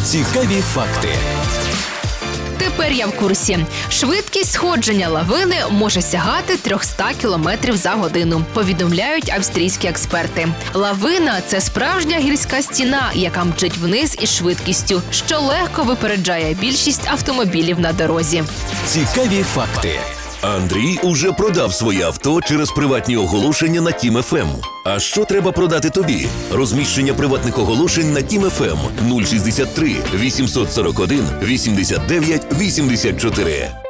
Цікаві факти. Тепер я в курсі. Швидкість сходження лавини може сягати 300 км за годину, повідомляють австрійські експерти. Лавина – це справжня гірська стіна, яка мчить вниз із швидкістю, що легко випереджає більшість автомобілів на дорозі. Цікаві факти. Андрій уже продав своє авто через приватні оголошення на Тім ФМ. А що треба продати тобі? Розміщення приватних оголошень на Тім ФМ 063 841 89 84.